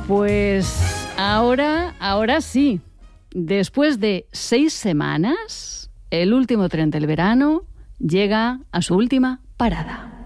Pues ahora sí. Después de 6 semanas, el último tren del verano llega a su última parada.